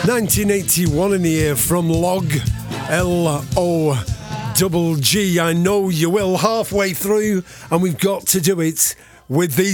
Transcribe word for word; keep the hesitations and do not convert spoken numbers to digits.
nineteen eighty-one in the air from Log, L O G G. I know you will, halfway through, and we've got to do it with these